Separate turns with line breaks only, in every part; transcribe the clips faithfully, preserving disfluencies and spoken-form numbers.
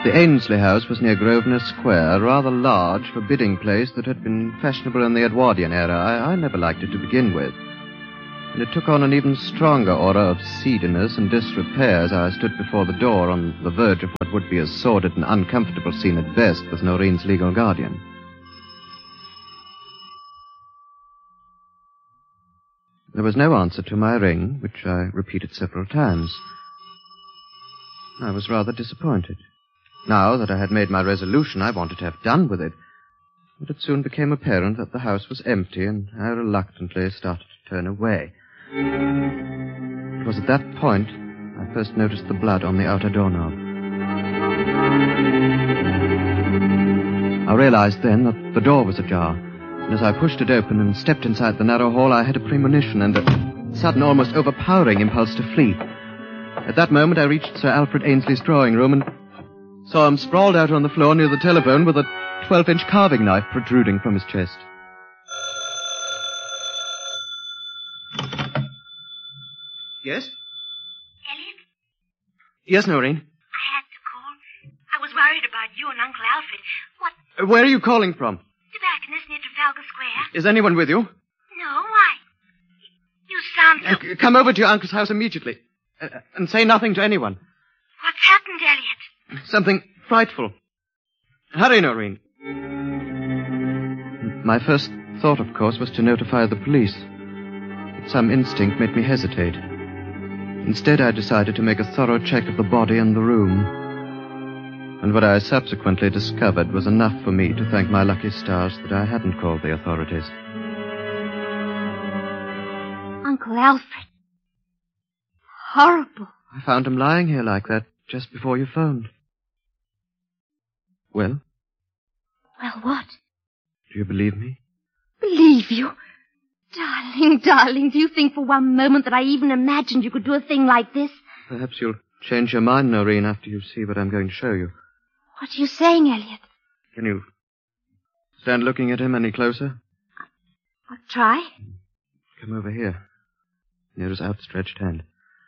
The Ainsley house was near Grosvenor Square, a rather large, forbidding place that had been fashionable in the Edwardian era. I, I never liked it to begin with. And it took on an even stronger aura of seediness and disrepair as I stood before the door on the verge of what would be a sordid and uncomfortable scene at best with Noreen's legal guardian. There was no answer to my ring, which I repeated several times. I was rather disappointed. Now that I had made my resolution, I wanted to have done with it. But it soon became apparent that the house was empty, and I reluctantly started to turn away. It was at that point I first noticed the blood on the outer doorknob. I realized then that the door was ajar, and as I pushed it open and stepped inside the narrow hall, I had a premonition and a sudden, almost overpowering impulse to flee. At that moment, I reached Sir Alfred Ainsley's drawing room and saw him sprawled out on the floor near the telephone with a twelve-inch carving knife protruding from his chest. Yes?
Elliot?
Yes, Noreen?
I had to call. I was worried about you and Uncle Alfred. What?
Uh, where are you calling from?
Tobacconist near Trafalgar Square.
Is anyone with you?
No, why? You sound so...
Uh, come over to your uncle's house immediately. Uh, and say nothing to anyone.
What's happened, Elliot?
Something frightful. Hurry, Noreen. My first thought, of course, was to notify the police. But some instinct made me hesitate. Instead, I decided to make a thorough check of the body and the room. And what I subsequently discovered was enough for me to thank my lucky stars that I hadn't called the authorities.
Uncle Alfred. Horrible.
I found him lying here like that just before you phoned. Well?
Well, what?
Do you believe me?
Believe you? Darling, darling, do you think for one moment that I even imagined you could do a thing like this?
Perhaps you'll change your mind, Noreen, after you see what I'm going to show you.
What are you saying, Elliot?
Can you stand looking at him any closer?
I'll try.
Come over here, near his outstretched hand.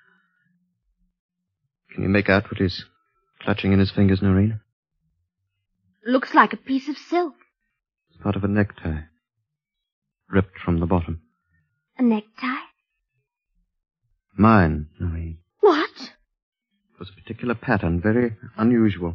Can you make out what he's clutching in his fingers, Noreen?
Looks like a piece of silk.
It's part of a necktie, ripped from the bottom.
A necktie?
Mine, Noreen.
What?
It was a particular pattern, very unusual.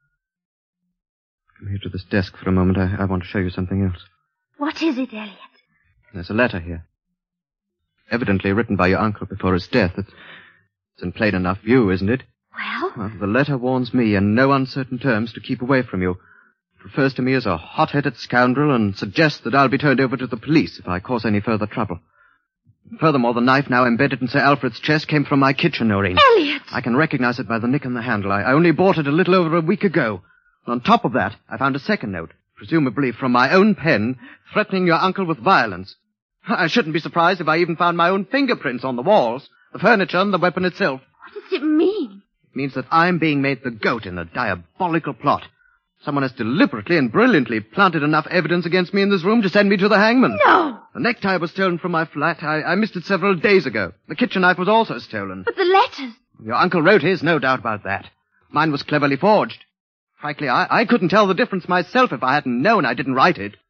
Come here to this desk for a moment. I, I want to show you something else.
What is it, Elliot?
There's a letter here. Evidently written by your uncle before his death. It's, it's in plain enough view, isn't it?
Well?
Well, the letter warns me in no uncertain terms to keep away from you. It refers to me as a hot-headed scoundrel and suggests that I'll be turned over to the police if I cause any further trouble. Furthermore, the knife now embedded in Sir Alfred's chest came from my kitchen, Noreen.
Elliot!
I can recognize it by the nick in the handle. I, I only bought it a little over a week ago. And on top of that, I found a second note, presumably from my own pen, threatening your uncle with violence. I shouldn't be surprised if I even found my own fingerprints on the walls, the furniture and the weapon itself.
What does it mean?
It means that I'm being made the goat in a diabolical plot. Someone has deliberately and brilliantly planted enough evidence against me in this room to send me to the hangman.
No!
The necktie was stolen from my flat. I, I missed it several days ago. The kitchen knife was also stolen.
But the letters...
Your uncle wrote his, no doubt about that. Mine was cleverly forged. Frankly, I, I couldn't tell the difference myself if I hadn't known I didn't write it.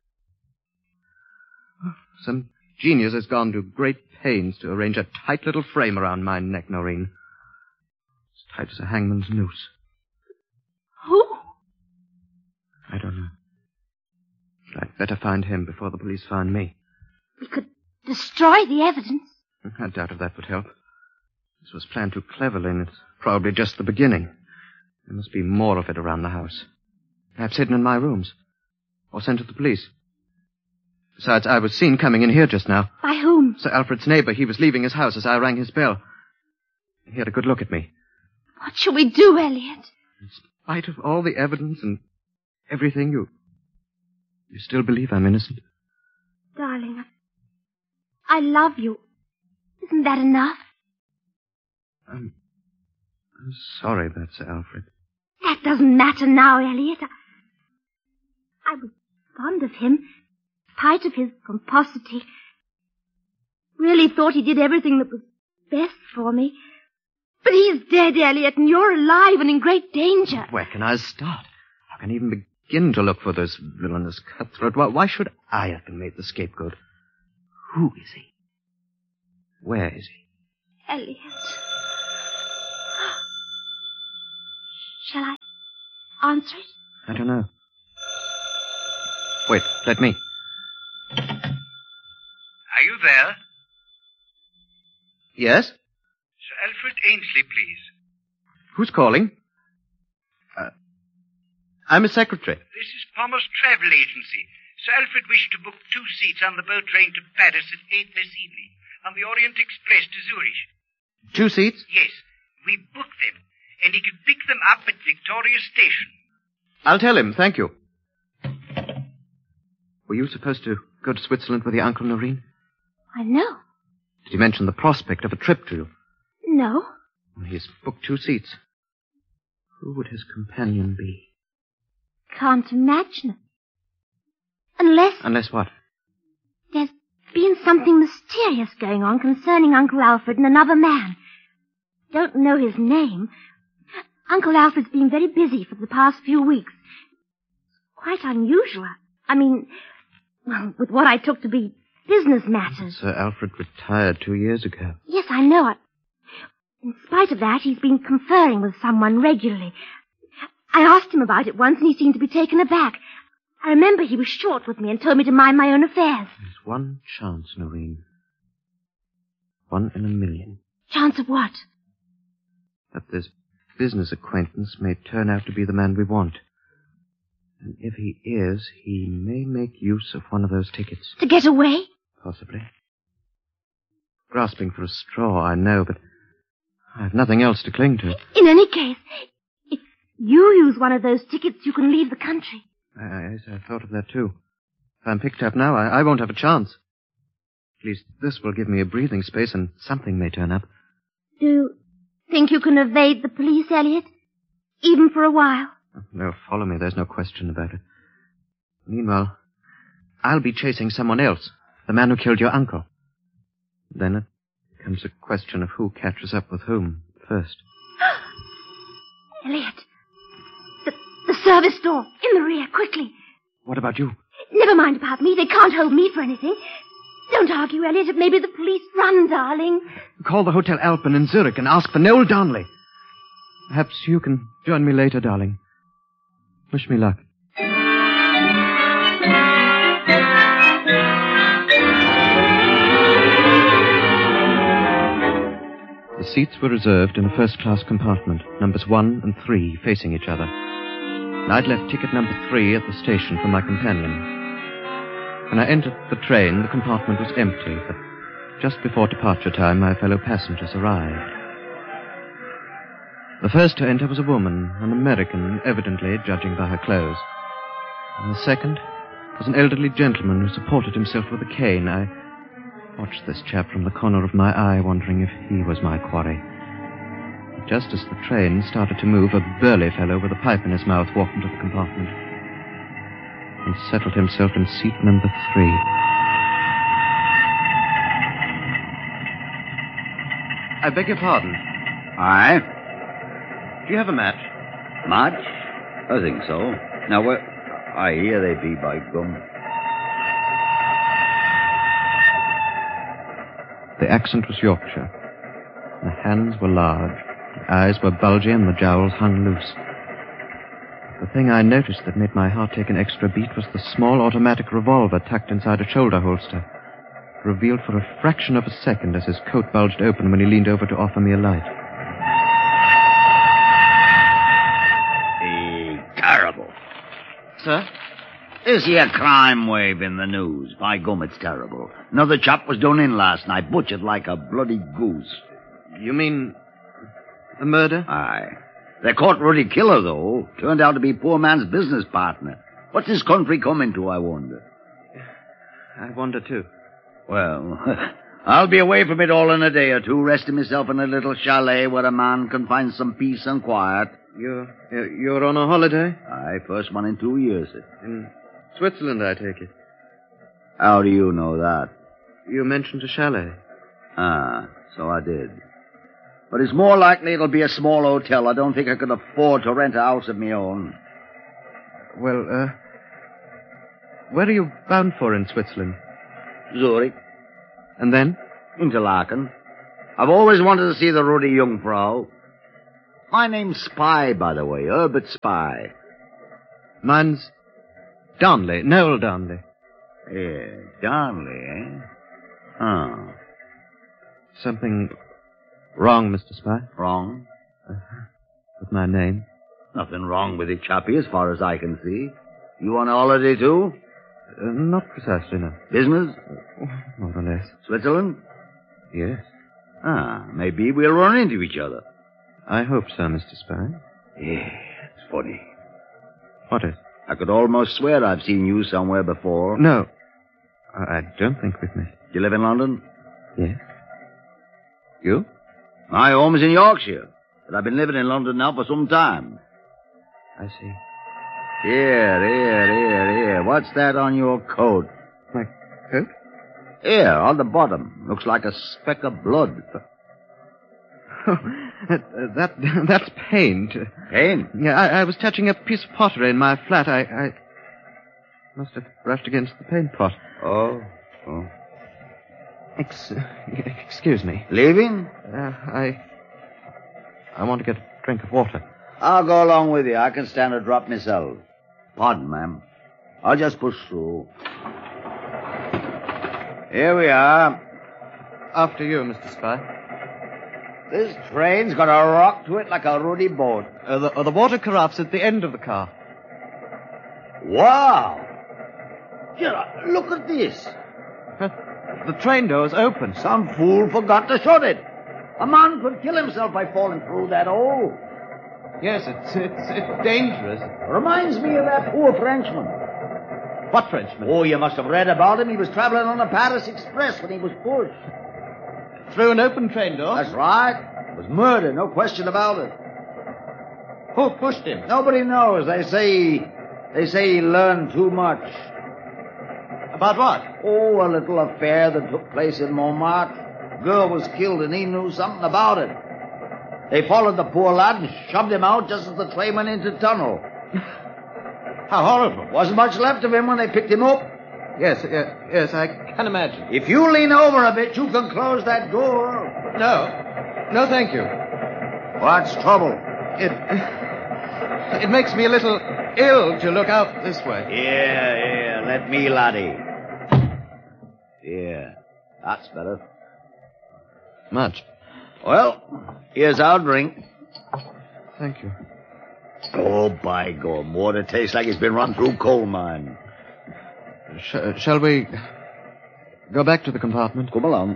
Some genius has gone to great pains to arrange a tight little frame around my neck, Noreen. As tight as a hangman's noose.
Who?
I don't know. But I'd better find him before the police find me.
We could destroy the evidence.
I doubt if that would help. This was planned too cleverly, and it's probably just the beginning. There must be more of it around the house. Perhaps hidden in my rooms. Or sent to the police. Besides, I was seen coming in here just now.
By whom?
Sir Alfred's neighbor. He was leaving his house as I rang his bell. He had a good look at me.
What shall we do, Elliot?
In spite of all the evidence and everything, you... You still believe I'm innocent?
Darling, I, I love you. Isn't that enough?
I'm... I'm sorry about Sir Alfred.
That doesn't matter now, Elliot. I, I was fond of him, in spite of his pomposity. Really thought he did everything that was best for me. But he's dead, Elliot, and you're alive and in great danger.
Where can I start? How can I even begin to look for this villainous cutthroat? Why, why should I have been made the scapegoat? Who is he? Where is he?
Elliot. Shall I answer it?
I don't know. Wait, let me.
Are you there?
Yes?
Sir Alfred Ainsley, please.
Who's calling? Uh, I'm a secretary.
This is Palmer's Travel Agency. Sir Alfred wished to book two seats on the boat train to Paris at eight this evening, on the Orient Express to Zurich.
Two seats?
Yes, we booked them, and he can pick them up at Victoria Station.
I'll tell him, thank you. Were you supposed to go to Switzerland with your Uncle Noreen?
I know.
Did he mention the prospect of a trip to you?
No.
He's booked two seats. Who would his companion be?
Can't imagine it. Unless...
Unless what?
There's been something mysterious going on concerning Uncle Alfred and another man. Don't know his name. Uncle Alfred's been very busy for the past few weeks. Quite unusual. I mean, well, with what I took to be business matters.
Sir Alfred retired two years ago.
Yes, I know it. In spite of that, he's been conferring with someone regularly. I asked him about it once, and he seemed to be taken aback. I remember he was short with me and told me to mind my own affairs.
There's one chance, Noreen. One in a million.
Chance of what?
That this business acquaintance may turn out to be the man we want. And if he is, he may make use of one of those tickets.
To get away?
Possibly. Grasping for a straw, I know, but I have nothing else to cling to.
In any case, if you use one of those tickets, you can leave the country.
I, I thought of that, too. If I'm picked up now, I, I won't have a chance. At least this will give me a breathing space, and something may turn up.
Do you think you can evade the police, Elliot? Even for a while?
No, follow me. There's no question about it. Meanwhile, I'll be chasing someone else. The man who killed your uncle. Then it becomes a question of who catches up with whom first.
Elliot. The, the service door. In the rear, quickly.
What about you?
Never mind about me. They can't hold me for anything. Don't argue, Elliot. It may be the police. Run, darling.
Call the Hotel Alpen in Zurich and ask for Noel Darnley. Perhaps you can join me later, darling. Wish me luck. The seats were reserved in a first-class compartment, numbers one and three facing each other. And I'd left ticket number three at the station for my companion. When I entered the train, the compartment was empty, but just before departure time, my fellow passengers arrived. The first to enter was a woman, an American, evidently, judging by her clothes. And the second was an elderly gentleman who supported himself with a cane. I watched this chap from the corner of my eye, wondering if he was my quarry. But just as the train started to move, a burly fellow with a pipe in his mouth walked into the compartment and settled himself in seat number three. I beg your pardon.
Aye?
Do you have a match?
Match? I think so. Now, where... I hear they be, by gum.
The accent was Yorkshire. The hands were large, the eyes were bulgy, and the jowls hung loose. The thing I noticed that made my heart take an extra beat was the small automatic revolver tucked inside a shoulder holster, revealed for a fraction of a second as his coat bulged open when he leaned over to offer me a light.
Terrible.
Sir?
This here crime wave in the news. By gum, it's terrible. Another chap was done in last night, butchered like a bloody goose.
You mean the murder?
Aye. They caught Ruddy Killer, though. Turned out to be poor man's business partner. What's this country coming to, I wonder?
I wonder, too.
Well, I'll be away from it all in a day or two, resting myself in a little chalet where a man can find some peace and quiet.
You're, you're on a holiday?
Aye, first one in two years.
In Switzerland, I take it.
How do you know that?
You mentioned a chalet.
Ah, so I did. But it's more likely it'll be a small hotel. I don't think I could afford to rent a house of my own.
Well, uh... where are you bound for in Switzerland?
Zurich.
And then?
Interlaken. I've always wanted to see the ruddy Jungfrau. My name's Spy, by the way. Herbert Spy.
Mine's Darnley. Noel Darnley.
Yeah, Darnley, eh? Huh.
Something wrong, Mister Spy?
Wrong?
Uh, with my name?
Nothing wrong with it, Chappie, as far as I can see. You on holiday, too?
Uh, not precisely, no.
Business?
More or less.
Switzerland?
Yes.
Ah, maybe we'll run into each other.
I hope so, Mister Spy.
Yeah, it's funny.
What is?
I could almost swear I've seen you somewhere before.
No. I, I don't think we've met.
Do you live in London?
Yes. You?
My home's in Yorkshire, but I've been living in London now for some time.
I see.
Here, here, here, here. What's that on your coat?
My coat?
Here, on the bottom. Looks like a speck of blood.
Oh, that, uh, that, that's paint.
Paint?
Yeah, I, I was touching a piece of pottery in my flat. I, I must have brushed against the paint pot.
Oh, oh.
Ex- excuse me.
Leaving?
Uh, I, I want to get a drink of water.
I'll go along with you. I can stand a drop myself. Pardon, ma'am. I'll just push through. Here we are.
After you, Mister Spy.
This train's got a rock to it like a ruddy boat.
Uh, the, uh, the water caraffe's at the end of the car.
Wow! Gerard, look at this.
The train door's open.
Some fool forgot to shut it. A man could kill himself by falling through that hole.
Yes, it's, it's, it's dangerous.
Reminds me of that poor Frenchman.
What Frenchman?
Oh, you must have read about him. He was traveling on the Paris Express when he was pushed.
Through an open train door?
That's right. It was murder, no question about it.
Who pushed him?
Nobody knows. They say, they say he learned too much.
About what?
Oh, a little affair that took place in Montmartre. Girl was killed and he knew something about it. They followed the poor lad and shoved him out just as the train went into tunnel.
How horrible.
Wasn't much left of him when they picked him up.
Yes, uh, yes, I can imagine.
If you lean over a bit, you can close that door.
No. No, thank you.
What's trouble?
It... It makes me a little ill to look out this way.
Here, here, let me, laddie. Here. That's better.
Much.
Well, here's our drink.
Thank you.
Oh, by gum, water tastes like it's been run through coal mine.
Sh- shall we go back to the compartment?
Come along.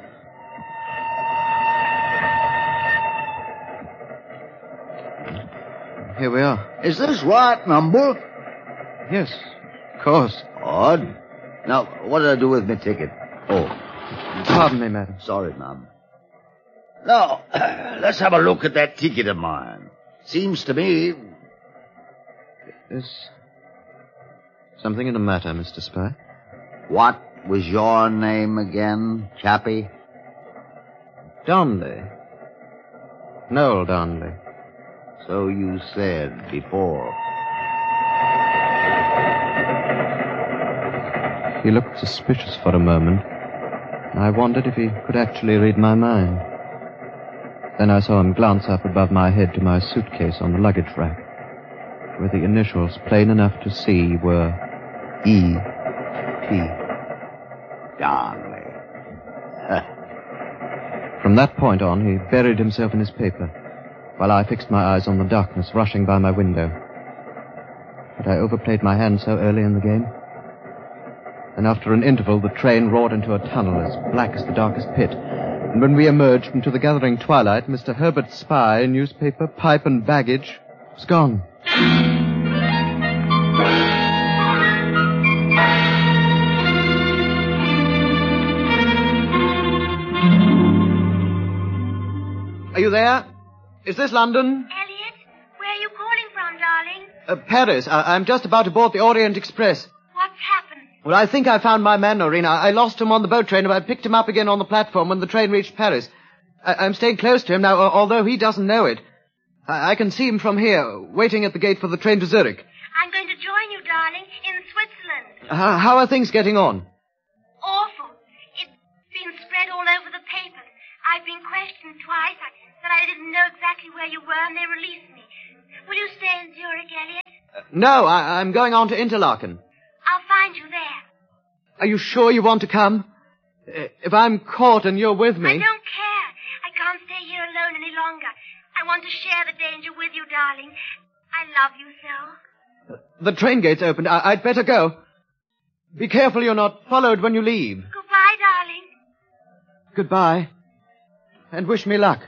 Here we are.
Is this right number?
Yes, of course.
Odd. Now, what did I do with my ticket? Oh.
Pardon me, madam.
Sorry, ma'am. Now, let's have a look at that ticket of mine. Seems to me...
Is something in the matter, Mister Spy?
What was your name again, Chappie?
Darnley. Noel Darnley.
So you said before.
He looked suspicious for a moment. I wondered if he could actually read my mind. Then I saw him glance up above my head to my suitcase on the luggage rack, where the initials, plain enough to see, were E T.
Darnley.
From that point on, he buried himself in his paper, while I fixed my eyes on the darkness rushing by my window. Had I overplayed my hand so early in the game? And after an interval, the train roared into a tunnel as black as the darkest pit. And when we emerged into the gathering twilight, Mister Herbert Spy, newspaper, pipe, and baggage was gone. Are you there? Is this London?
Elliot, where are you calling from, darling?
Uh, Paris. I- I'm just about to board the Orient Express.
What's happened?
Well, I think I found my man, Noreen. I-, I lost him on the boat train, and I picked him up again on the platform when the train reached Paris. I- I'm staying close to him now, although he doesn't know it. I-, I can see him from here, waiting at the gate for the train to Zurich.
I'm going to join you, darling, in Switzerland.
How, how are things getting on?
Awful. It's been spread all over the papers. I've been questioned twice, I, but I didn't know exactly where you were, and they released me. Will you stay in Zurich, Elliot?
Uh, no, I- I'm going on to Interlaken.
I'll find you there.
Are you sure you want to come? Uh, If I'm caught and you're with me...
I don't care. I can't stay here alone any longer. I want to share the danger with you, darling. I love you so.
The train gate's opened. I- I'd better go. Be careful you're not followed when you leave.
Goodbye, darling.
Goodbye. And wish me luck.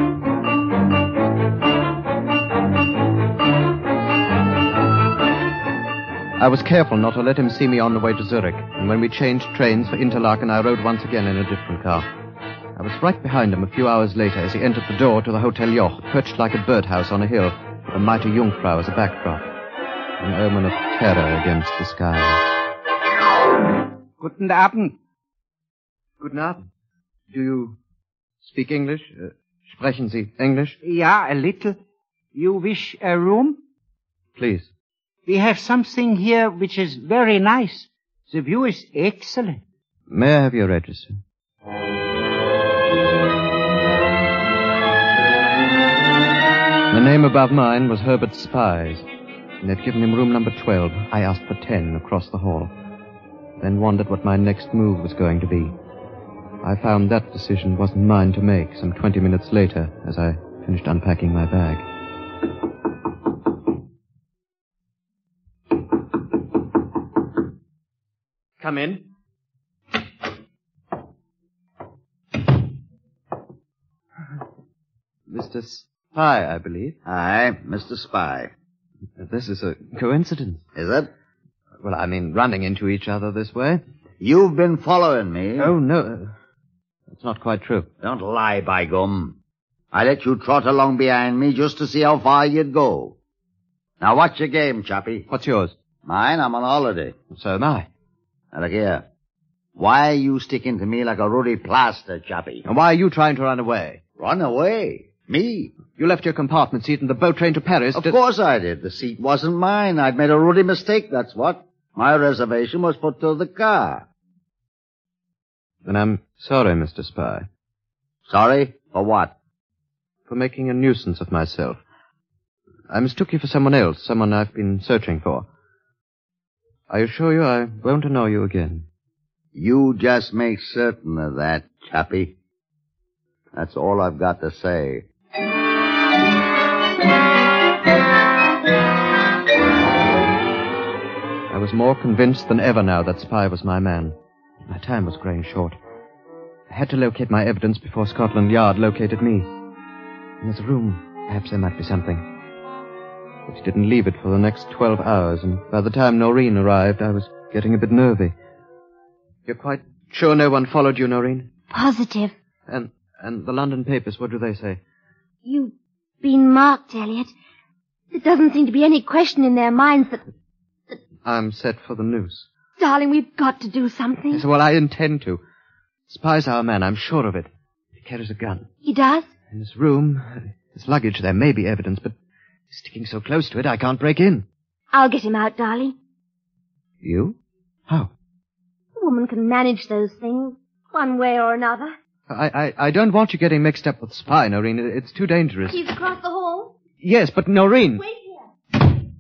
I was careful not to let him see me on the way to Zurich, and when we changed trains for Interlaken, I rode once again in a different car. I was right behind him a few hours later as he entered the door to the Hotel Joch, perched like a birdhouse on a hill, with a mighty Jungfrau as a backdrop, an omen of terror against the sky.
Guten Abend.
Guten Abend. Do you speak English? Uh, sprechen Sie English?
Yeah, a little. You wish a room?
Please.
We have something here which is very nice. The view is excellent.
May I have your register? The name above mine was Herbert Spies, and they'd given him room number twelve. I asked for ten across the hall, then wondered what my next move was going to be. I found that decision wasn't mine to make some twenty minutes later as I finished unpacking my bag. Come in. Mister Spy, I believe.
Aye, Mister Spy.
This is a coincidence.
Is it?
Well, I mean, running into each other this way.
You've been following me.
Oh, no. That's not quite true.
Don't lie, by gum. I let you trot along behind me just to see how far you'd go. Now, what's your game, chappie?
What's yours?
Mine? I'm on holiday.
So am I.
Now, look here. Why are you sticking to me like a ruddy plaster, chappie?
And why are you trying to run away?
Run away? Me?
You left your compartment seat in the boat train to Paris.
Of
to...
course I did. The seat wasn't mine. I'd made a ruddy mistake, that's what. My reservation was put to the car.
Then I'm sorry, Mister Spy.
Sorry? For what?
For making a nuisance of myself. I mistook you for someone else, someone I've been searching for. I assure you I won't annoy you again.
You just make certain of that, chappie. That's all I've got to say.
I was more convinced than ever now that Spy was my man. My time was growing short. I had to locate my evidence before Scotland Yard located me. In this room, perhaps there might be something. But he didn't leave it for the next twelve hours, and by the time Noreen arrived, I was getting a bit nervy. You're quite sure no one followed you, Noreen?
Positive.
And and the London papers, what do they say?
You've been marked, Elliot. There doesn't seem to be any question in their minds that... that...
I'm set for the noose.
Darling, we've got to do something.
Yes, well, I intend to. Spy's our man, I'm sure of it. He carries a gun.
He does?
In his room, his luggage, there may be evidence, but sticking so close to it, I can't break in.
I'll get him out, darling.
You? How?
A woman can manage those things, one way or another.
I, I, I don't want you getting mixed up with Spy, Noreen. It's too dangerous.
He's across the hall.
Yes, but Noreen...
Wait here.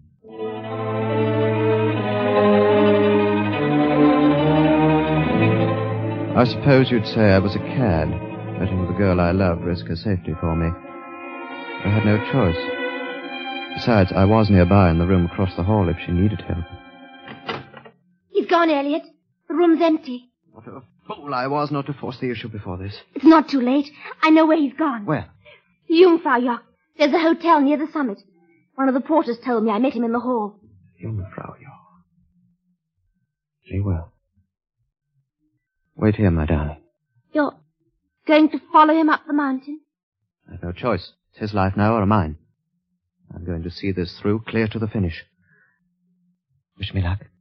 I suppose you'd say I was a cad, letting the girl I loved risk her safety for me. I had no choice. Besides, I was nearby in the room across the hall if she needed help.
He's gone, Elliot. The room's empty.
What a fool I was not to force the issue before this.
It's not too late. I know where he's gone.
Where?
Jungfraujoch. There's a hotel near the summit. One of the porters told me. I met him in the hall.
Jungfraujoch. Very well. Wait here, my darling.
You're going to follow him up the mountain?
I've no choice. It's his life now or mine. I'm going to see this through clear to the finish. Wish me luck.